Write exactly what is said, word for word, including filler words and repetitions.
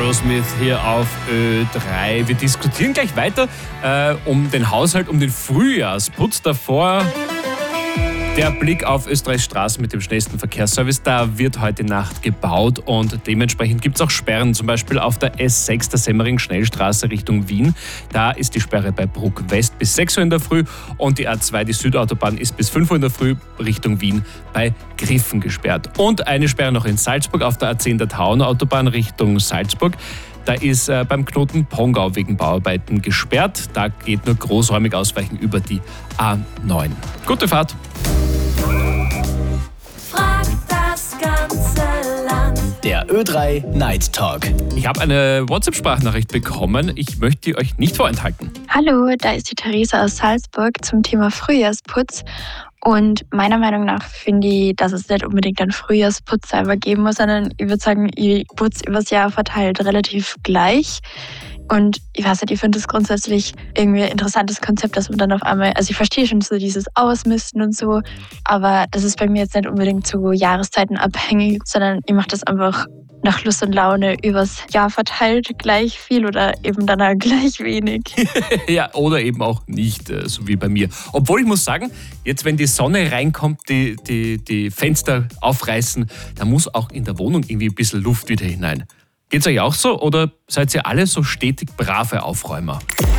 Aerosmith hier auf Ö drei. Wir diskutieren gleich weiter äh, um den Haushalt, um den Frühjahrsputz. Davor der Blick auf Österreichs Straßen mit dem schnellsten Verkehrsservice. Da wird heute Nacht gebaut und dementsprechend gibt es auch Sperren. Zum Beispiel auf der S sechs, der Semmering-Schnellstraße Richtung Wien. Da ist die Sperre bei Bruck West bis sechs Uhr in der Früh und die A zwei, die Südautobahn, ist bis fünf Uhr in der Früh Richtung Wien bei Griffen gesperrt. Und eine Sperre noch in Salzburg auf der A zehn, der Tauenautobahn Richtung Salzburg. Da ist äh, beim Knoten Pongau wegen Bauarbeiten gesperrt. Da geht nur großräumig ausweichen über die A neun. Gute Fahrt! Frag das ganze Land. Der Ö drei Night Talk. Ich habe eine WhatsApp-Sprachnachricht bekommen. Ich möchte die euch nicht vorenthalten. Hallo, da ist die Theresa aus Salzburg zum Thema Frühjahrsputz. Und meiner Meinung nach finde ich, dass es nicht unbedingt einen Frühjahrsputz selber geben muss, sondern ich würde sagen, ich putze übers Jahr verteilt relativ gleich. Und ich weiß nicht, ich finde das grundsätzlich irgendwie ein interessantes Konzept, dass man dann auf einmal, also ich verstehe schon so dieses Ausmisten und so, aber das ist bei mir jetzt nicht unbedingt zu Jahreszeiten abhängig, sondern ich mache das einfach nach Lust und Laune übers Jahr verteilt gleich viel oder eben dann auch gleich wenig. Ja, oder eben auch nicht, so wie bei mir. Obwohl ich muss sagen, jetzt wenn die Sonne reinkommt, die, die, die Fenster aufreißen, da muss auch in der Wohnung irgendwie ein bisschen Luft wieder hinein. Geht's euch auch so oder seid ihr alle so stetig brave Aufräumer?